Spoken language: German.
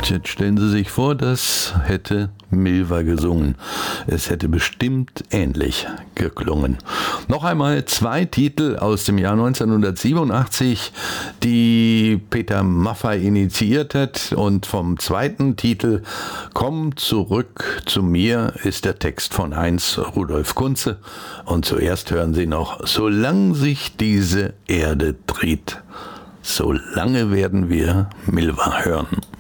Jetzt stellen Sie sich vor, das hätte Milva gesungen. Es hätte bestimmt ähnlich geklungen. Noch einmal 2 Titel aus dem Jahr 1987, die Peter Maffay initiiert hat. Und vom zweiten Titel "Komm zurück zu mir" ist der Text von Heinz Rudolf Kunze. Und zuerst hören Sie noch "Solang sich diese Erde dreht". So lange werden wir Milva hören.